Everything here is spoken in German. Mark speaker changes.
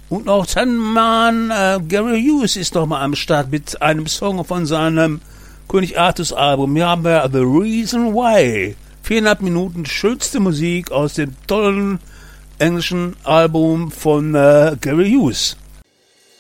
Speaker 1: Und auch Mann Gary Hughes ist noch mal am Start mit einem Song von seinem König Artus Album. Hier haben wir The Reason Why. 4,5 Minuten schönste Musik aus dem tollen englischen Album von Gary Hughes.